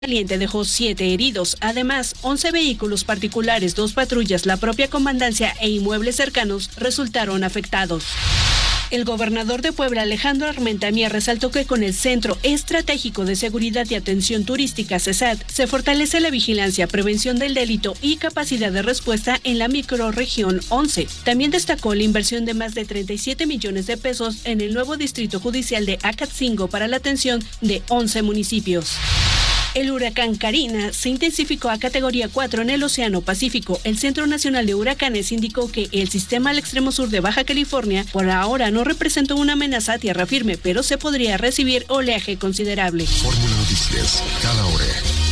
Caliente dejó 7 heridos. Además, 11 vehículos particulares, 2 patrullas, la propia comandancia e inmuebles cercanos resultaron afectados. El gobernador de Puebla, Alejandro Armentamía, resaltó que con el Centro Estratégico de Seguridad y Atención Turística, CESAT, se fortalece la vigilancia, prevención del delito y capacidad de respuesta en la microrregión 11. También destacó la inversión de más de 37 millones de pesos en el nuevo distrito judicial de Acatzingo para la atención de 11 municipios. El huracán Karina se intensificó a categoría 4 en el Océano Pacífico. El Centro Nacional de Huracanes indicó que el sistema al extremo sur de Baja California por ahora no representó una amenaza a tierra firme, pero se podría recibir oleaje considerable. Fórmula Noticias, cada hora.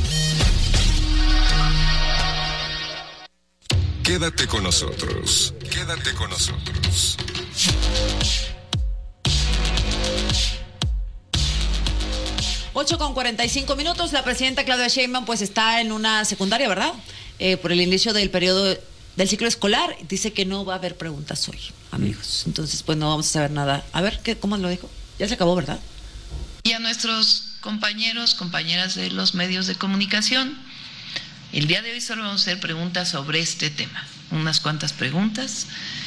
Quédate con nosotros. Quédate con nosotros. Ocho con 45 minutos. La presidenta Claudia Sheinbaum pues está en una secundaria, ¿verdad? Por el inicio del periodo del ciclo escolar. Dice que no va a haber preguntas hoy, amigos. Entonces pues no vamos a saber nada. A ver, ¿cómo lo dijo? Ya se acabó, ¿verdad? Y a nuestros compañeros, compañeras de los medios de comunicación, el día de hoy solo vamos a hacer preguntas sobre este tema. Unas cuantas preguntas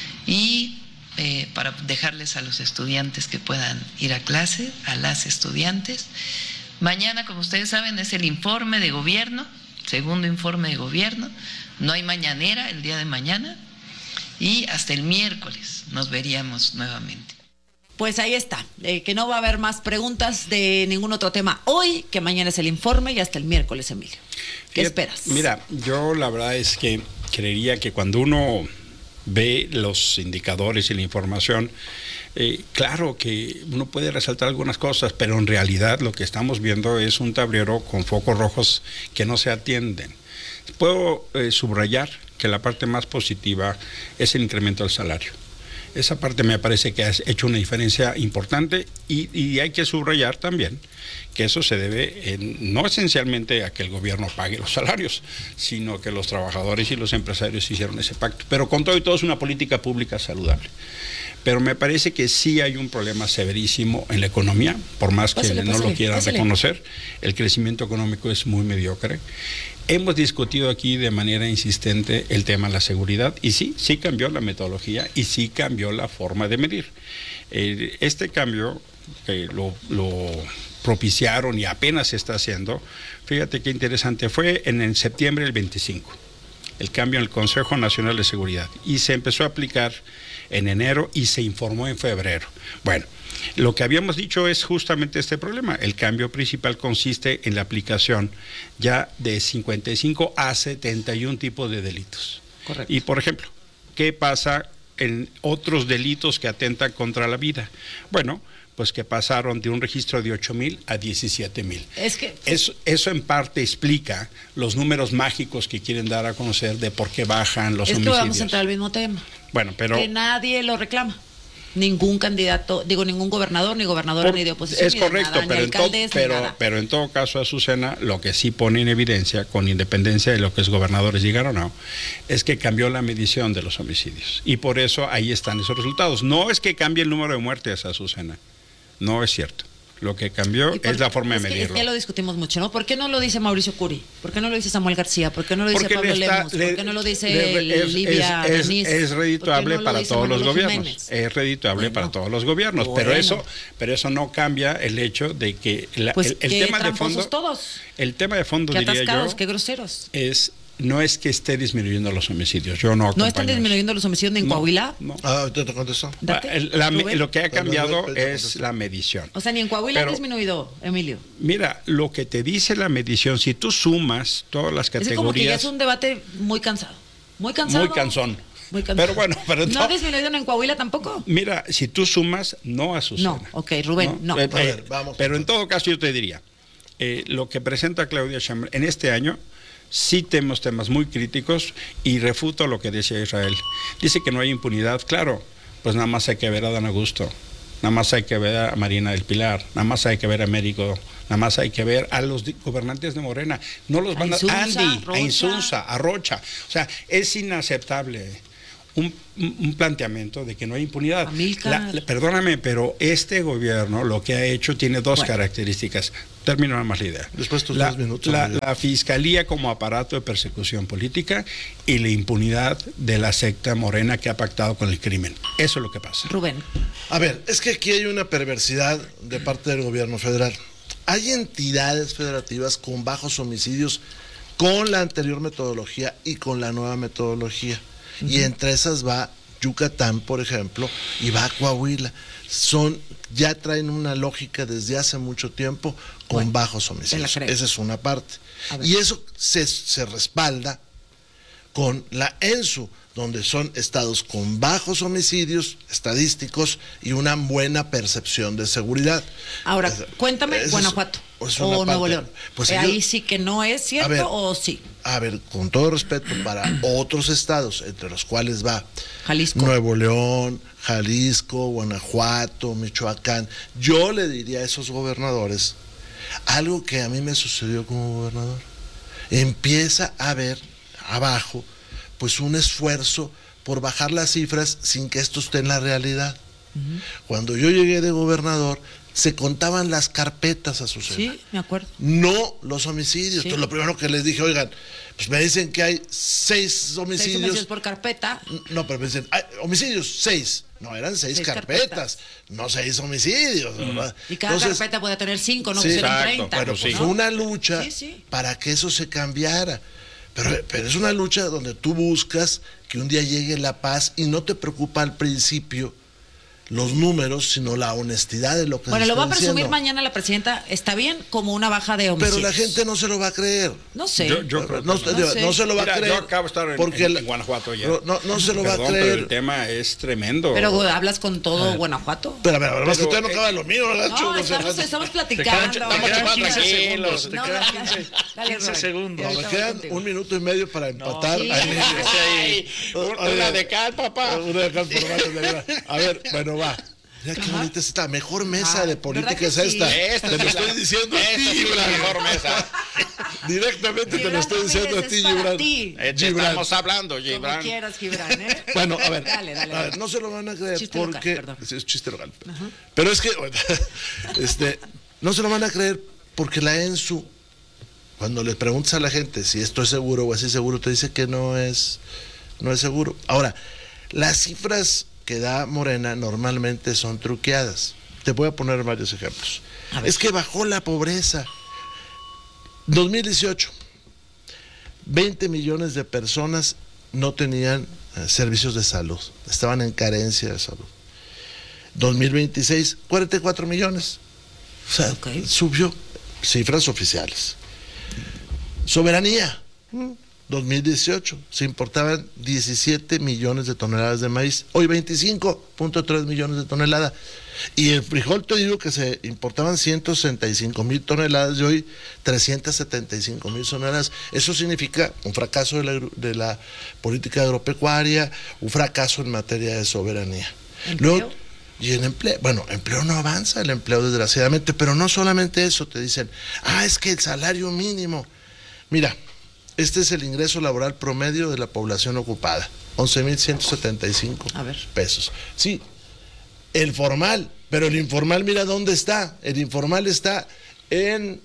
y para dejarles a los estudiantes que puedan ir a clase, a las estudiantes. Mañana, como ustedes saben, es el informe de gobierno, segundo informe de gobierno. No hay mañanera el día de mañana y hasta el miércoles nos veríamos nuevamente. Pues ahí está, que no va a haber más preguntas de ningún otro tema hoy, que mañana es el informe y hasta el miércoles, Emilio. ¿Qué esperas? Mira, yo la verdad es que creería que cuando uno ve los indicadores y la información, claro que uno puede resaltar algunas cosas, pero en realidad lo que estamos viendo es un tablero con focos rojos que no se atienden. Puedo subrayar que la parte más positiva es el incremento del salario. Esa parte me parece que ha hecho una diferencia importante y hay que subrayar también que eso se debe no esencialmente a que el gobierno pague los salarios, sino que los trabajadores y los empresarios hicieron ese pacto. Pero con todo y todo es una política pública saludable. Pero me parece que sí hay un problema severísimo en la economía, por más que no lo quieran reconocer. El crecimiento económico es muy mediocre. Hemos discutido aquí de manera insistente el tema de la seguridad y sí cambió la metodología y sí cambió la forma de medir. Este cambio que lo propiciaron y apenas se está haciendo, fíjate qué interesante, fue en septiembre del 25, el cambio en el Consejo Nacional de Seguridad y se empezó a aplicar en enero y se informó en febrero. Bueno, lo que habíamos dicho es justamente este problema. El cambio principal consiste en la aplicación ya de 55 a 71 tipos de delitos. Correcto. Y por ejemplo, ¿qué pasa en otros delitos que atentan contra la vida? Bueno, pues que pasaron de un registro de 8,000 a 17,000. Es que eso en parte explica los números mágicos que quieren dar a conocer de por qué bajan los homicidios. Es que vamos a entrar al mismo tema. Bueno, pero que nadie lo reclama. Ningún candidato, ningún gobernador, ni gobernadora, ni de oposición. Es correcto, nada, pero en todo caso, Azucena, lo que sí pone en evidencia, con independencia de lo que los gobernadores digan o no, es que cambió la medición de los homicidios. Y por eso ahí están esos resultados. No es que cambie el número de muertes, Azucena. No es cierto. Lo que cambió es la forma de medirlo. Ya lo discutimos mucho, ¿no? ¿Por qué no lo dice Mauricio Curi? ¿Por qué no lo dice Samuel García? ¿Por qué no lo dice Pablo Lemos? ¿Por qué no lo dice Livia Denis? Es redituable para todos los gobiernos. Es redituable para todos los gobiernos. Pero eso no cambia el hecho de que el tema de fondo. Todos. El tema de fondo, diría yo, qué groseros. No es que esté disminuyendo los homicidios. Yo no acompaño. ¿No están disminuyendo los homicidios ni en Coahuila? No. ¿Te contestó? Lo que ha cambiado es la medición. O sea, ni en Coahuila ha disminuido, Emilio. Mira, lo que te dice la medición, si tú sumas todas las categorías. Es como que ya es un debate muy cansado. Muy cansado. Muy cansón. Muy cansado. Pero bueno, ¿No ha disminuido en Coahuila tampoco? Mira, si tú sumas, no a Azucena. No, ok, Rubén, no. A ver, vamos. Pero en todo caso yo te diría, lo que presenta Claudia Sheinbaum en este año, sí tenemos temas muy críticos y refuto lo que decía Israel. Dice que no hay impunidad. Claro, pues nada más hay que ver a Dan Augusto, nada más hay que ver a Marina del Pilar, nada más hay que ver a Américo, nada más hay que ver a los gobernantes de Morena. No los van a Andy, a Insunza, a Rocha. O sea, es inaceptable. un planteamiento de que no hay impunidad. Perdóname, pero este gobierno lo que ha hecho tiene dos características. Termino nada más la idea. Después tus 2 minutos. La fiscalía como aparato de persecución política y la impunidad de la secta Morena que ha pactado con el crimen. Eso es lo que pasa. Rubén. A ver, es que aquí hay una perversidad de parte del gobierno federal. Hay entidades federativas con bajos homicidios con la anterior metodología y con la nueva metodología. Y entre esas va Yucatán, por ejemplo, y va Coahuila. Ya traen una lógica desde hace mucho tiempo con bajos homicidios. Esa es una parte. Y eso se respalda con la ENSU, donde son estados con bajos homicidios estadísticos y una buena percepción de seguridad. Ahora, cuéntame, Guanajuato o Nuevo León. Pues ahí sí que no es cierto, o sí. A ver, con todo respeto para otros estados, entre los cuales va Jalisco, Nuevo León, Jalisco, Guanajuato, Michoacán, yo le diría a esos gobernadores algo que a mí me sucedió como gobernador. Empieza a ver abajo pues un esfuerzo por bajar las cifras sin que esto esté en la realidad. Cuando yo llegué de gobernador, se contaban las carpetas, Azucena. Sí, me acuerdo. No los homicidios. Sí. Entonces, lo primero que les dije, oigan, pues me dicen que hay 6 homicidios. 6 homicidios por carpeta. No, pero me dicen, homicidios, 6. No, eran 6 carpetas, no 6 homicidios, ¿verdad? Y cada carpeta puede tener 5, no sí, pusieron 30. Bueno, pues fue una lucha para que eso se cambiara. Pero es una lucha donde tú buscas que un día llegue la paz y no te preocupa al principio los números, sino la honestidad de lo que bueno, se lo va a está presumir diciendo. mañana la presidenta, está bien, como una baja de homicidios. Pero la gente no se lo va a creer. No sé. Yo creo que no se lo va a creer. Yo acabo de estar en Guanajuato ya. No se lo va a creer. Pero el tema es tremendo. Pero hablas con todo Guanajuato. Pero a ver, además que todavía no acaba lo mío, ¿verdad? No, estamos platicando. Te quedan 15 segundos. No, dale, 15 segundos. Me quedan 1 minuto y medio para empatar. Una de cal, papá. Una de cal por más. A ver, bueno, va. Mira qué bonita es esta mejor mesa de política es esta. Te lo estoy diciendo a ti, Gibran. Mejor mesa. Directamente te lo estoy diciendo a ti, Gibran. Estamos hablando, Gibran. Como quieras, Gibran, ¿eh? Bueno, a ver, dale. no se lo van a creer Chiste porque local, es chiste local. Pero es que no se lo van a creer porque la ENSU, cuando le preguntas a la gente si esto es seguro o así seguro, te dice que no es seguro. Ahora, las cifras que da Morena normalmente son truqueadas. Te voy a poner varios ejemplos. Es que bajó la pobreza. 2018, 20 millones de personas no tenían servicios de salud, estaban en carencia de salud. 2026, 44 millones. O sea, subió, cifras oficiales. Soberanía. 2018 se importaban 17 millones de toneladas de maíz, hoy 25.3 millones de toneladas. Y el frijol, te digo que se importaban 165,000 toneladas y hoy 375,000 toneladas. Eso significa un fracaso de la política agropecuaria, un fracaso en materia de soberanía. Luego, y en empleo, bueno, empleo no avanza, el empleo desgraciadamente, pero no solamente eso, te dicen, es que el salario mínimo. Mira, este es el ingreso laboral promedio de la población ocupada, 11,175 pesos. Sí, el formal, pero el informal, mira dónde está. El informal está en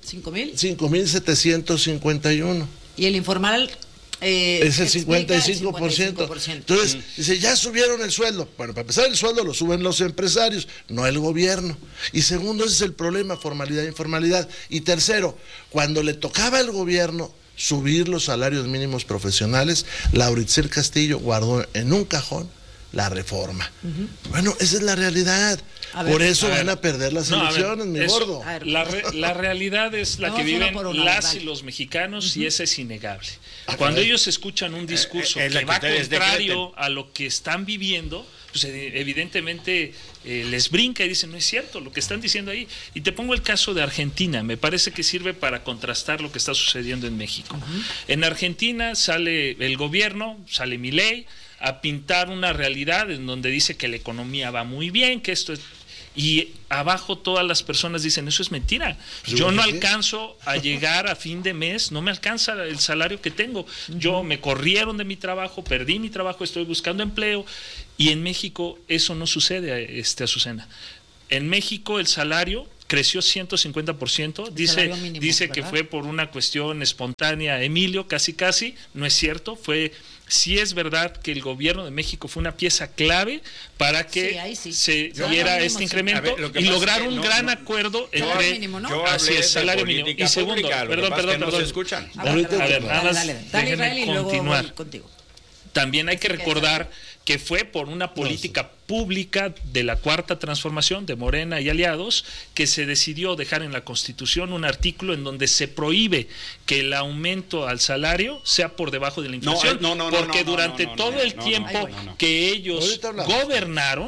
5,751. Y el informal es el 55%. Entonces, dice, ya subieron el sueldo. Bueno, para empezar, el sueldo lo suben los empresarios, no el gobierno. Y segundo, ese es el problema, formalidad e informalidad. Y tercero, cuando le tocaba al gobierno subir los salarios mínimos profesionales, Lauritzel Castillo guardó en un cajón la reforma. Bueno, esa es la realidad. Por eso van a perder las elecciones, mi gordo. La realidad es la que viven las y los mexicanos y esa es innegable. Cuando ellos escuchan un discurso que va contrario a lo que están viviendo, pues evidentemente les brinca y dicen, no es cierto lo que están diciendo ahí. Y te pongo el caso de Argentina, me parece que sirve para contrastar lo que está sucediendo en México. En Argentina sale el gobierno, sale Milei, a pintar una realidad en donde dice que la economía va muy bien, que y abajo todas las personas dicen, eso es mentira, yo no alcanzo a llegar a fin de mes, no me alcanza el salario que tengo, yo me corrieron de mi trabajo, perdí mi trabajo, estoy buscando empleo, y en México eso no sucede, Azucena. En México el salario creció 150%, dice que fue por una cuestión espontánea, Emilio, casi, no es cierto, sí es verdad que el gobierno de México fue una pieza clave para que se diera este incremento y lograr un gran acuerdo entre mínimo, ¿no? salario mínimo. Y segundo, perdón. No se escuchan. A ver, nada más dale, Israel, y luego continuar. voy contigo. También hay que recordar que fue por una política pública de la Cuarta Transformación de Morena y aliados que se decidió dejar en la Constitución un artículo en donde se prohíbe que el aumento al salario sea por debajo de la inflación, porque durante todo el tiempo que ellos gobernaron,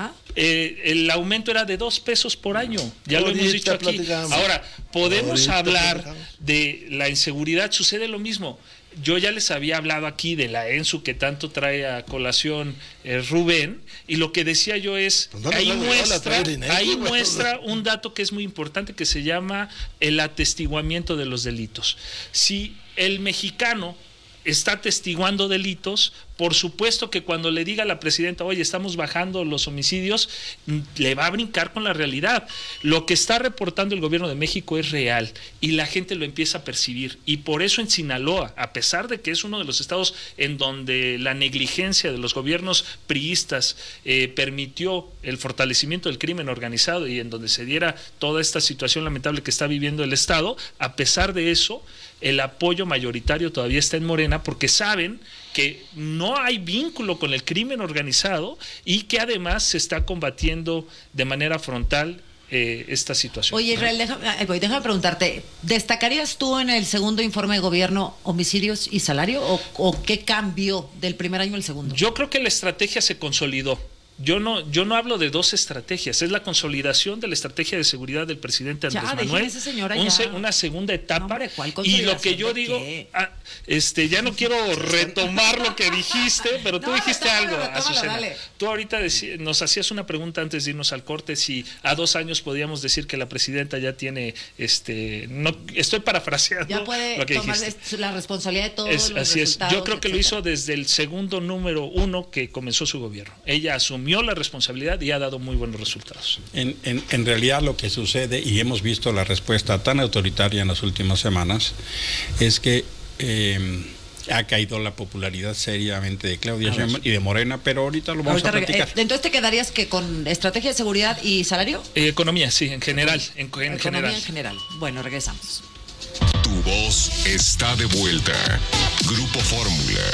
el aumento era de 2 pesos por año, ya lo hemos dicho aquí. Ahora, podemos hablar de la inseguridad, sucede lo mismo. Yo ya les había hablado aquí de la ENSU que tanto trae a colación Rubén, y lo que decía yo es, ahí muestra un dato que es muy importante, que se llama el atestiguamiento de los delitos. Si el mexicano está atestiguando delitos, por supuesto que cuando le diga a la presidenta, oye, estamos bajando los homicidios, le va a brincar con la realidad. Lo que está reportando el gobierno de México es real y la gente lo empieza a percibir, y por eso en Sinaloa, a pesar de que es uno de los estados en donde la negligencia de los gobiernos priistas permitió el fortalecimiento del crimen organizado y en donde se diera toda esta situación lamentable que está viviendo el estado, a pesar de eso, el apoyo mayoritario todavía está en Morena, porque saben que no hay vínculo con el crimen organizado y que además se está combatiendo de manera frontal esta situación. Oye, Israel, déjame preguntarte, ¿destacarías tú en el segundo informe de gobierno homicidios y salario o qué cambió del primer año al segundo? Yo creo que la estrategia se consolidó. Yo no hablo de 2 estrategias, es la consolidación de la estrategia de seguridad del presidente Andrés Manuel, una segunda etapa. No, hombre, y lo que yo digo, ya no quiero retomar lo que dijiste, pero tú dijiste algo, Azucena. Tú ahorita nos hacías una pregunta antes de irnos al corte, si a 2 años podíamos decir que la presidenta ya tiene, no estoy parafraseando, ya puede lo que tomar dijiste. La responsabilidad de todos los así resultados. Yo creo que lo hizo desde el segundo número 1 que comenzó su gobierno. Ella asumió la responsabilidad y ha dado muy buenos resultados. En realidad lo que sucede, y hemos visto la respuesta tan autoritaria en las últimas semanas, es que ha caído la popularidad seriamente de Claudia Sheinbaum y de Morena, pero ahorita lo vamos a platicar. Entonces, ¿te quedarías que con estrategia de seguridad y salario? Economía, sí, en general. Economía en general. Bueno, regresamos. Tu voz está de vuelta. Grupo Fórmula.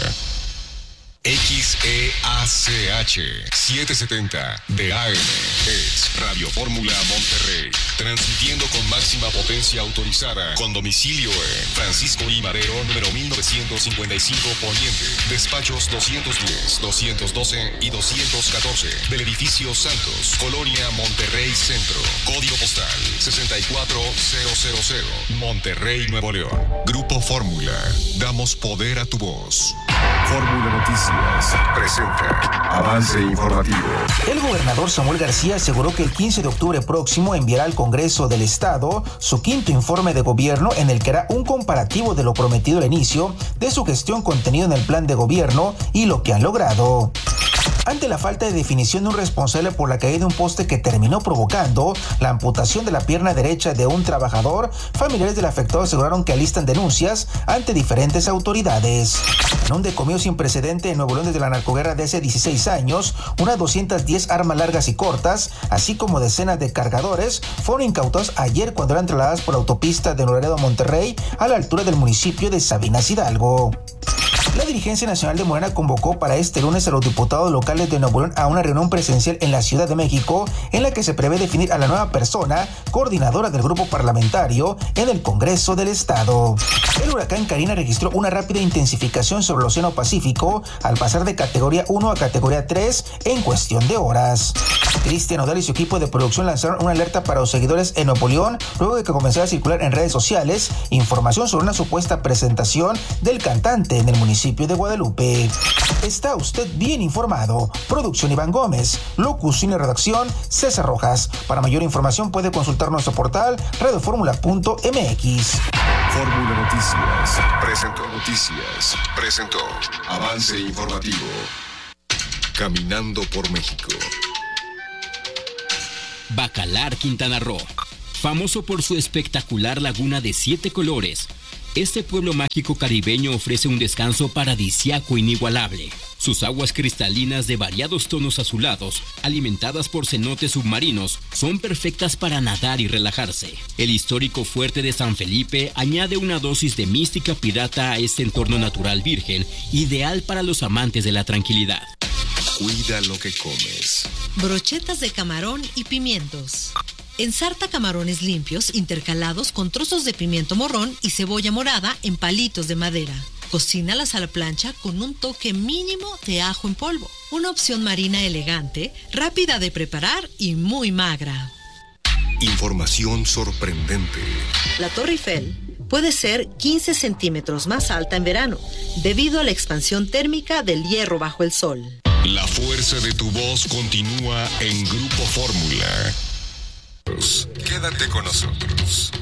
XEACH 770 de AM es Radio Fórmula Monterrey, transmitiendo con máxima potencia autorizada, con domicilio en Francisco I. Madero, número 1955 Poniente, despachos 210, 212 y 214 del edificio Santos, Colonia Monterrey Centro, código postal 64000, Monterrey, Nuevo León. Grupo Fórmula, damos poder a tu voz. Fórmula Noticias presenta avance informativo. El gobernador Samuel García aseguró que el 15 de octubre próximo enviará al Congreso del Estado su 5º informe de gobierno, en el que hará un comparativo de lo prometido al inicio de su gestión contenido en el plan de gobierno y lo que han logrado. Ante la falta de definición de un responsable por la caída de un poste que terminó provocando la amputación de la pierna derecha de un trabajador, familiares del afectado aseguraron que alistan denuncias ante diferentes autoridades. En un decomiso sin precedente en Nuevo León desde la narcoguerra de hace 16 años, unas 210 armas largas y cortas, así como decenas de cargadores, fueron incautados ayer cuando eran trasladadas por la autopista de Nuevo Laredo a Monterrey, a la altura del municipio de Sabinas Hidalgo. La dirigencia nacional de Morena convocó para este lunes a los diputados locales de Nuevo León a una reunión presencial en la Ciudad de México, en la que se prevé definir a la nueva persona coordinadora del grupo parlamentario en el Congreso del Estado. El huracán Karina registró una rápida intensificación sobre el Océano Pacífico al pasar de categoría 1 a categoría 3 en cuestión de horas. Cristian Nodal y su equipo de producción lanzaron una alerta para los seguidores en Nuevo León luego de que comenzara a circular en redes sociales información sobre una supuesta presentación del cantante en el municipio municipio de Guadalupe. Está usted bien informado. Producción Iván Gómez. Locución y redacción César Rojas. Para mayor información puede consultar nuestro portal radioformula.mx. Fórmula Noticias presentó Avance Informativo. Caminando por México. Bacalar, Quintana Roo. Famoso por su espectacular laguna de 7 colores, este pueblo mágico caribeño ofrece un descanso paradisíaco inigualable. Sus aguas cristalinas de variados tonos azulados, alimentadas por cenotes submarinos, son perfectas para nadar y relajarse. El histórico fuerte de San Felipe añade una dosis de mística pirata a este entorno natural virgen, ideal para los amantes de la tranquilidad. Cuida lo que comes. Brochetas de camarón y pimientos. Ensarta camarones limpios intercalados con trozos de pimiento morrón y cebolla morada en palitos de madera. Cocínalas a la plancha con un toque mínimo de ajo en polvo. Una opción marina elegante, rápida de preparar y muy magra. Información sorprendente. La Torre Eiffel puede ser 15 centímetros más alta en verano, debido a la expansión térmica del hierro bajo el sol. La fuerza de tu voz continúa en Grupo Fórmula. Quédate con nosotros.